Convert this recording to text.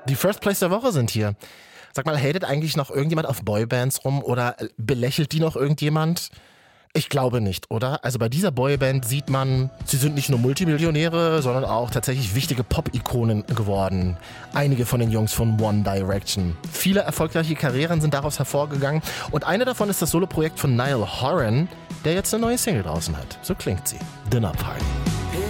Die First Place der Woche sind hier. Sag mal, hatet eigentlich noch irgendjemand auf Boybands rum oder belächelt die noch irgendjemand? Ich glaube nicht, oder? Also bei dieser Boyband sieht man, sie sind nicht nur Multimillionäre, sondern auch tatsächlich wichtige Pop-Ikonen geworden. Einige von den Jungs von One Direction. Viele erfolgreiche Karrieren sind daraus hervorgegangen und eine davon ist das Soloprojekt von Niall Horan, der jetzt eine neue Single draußen hat. So klingt sie. Dinner Party.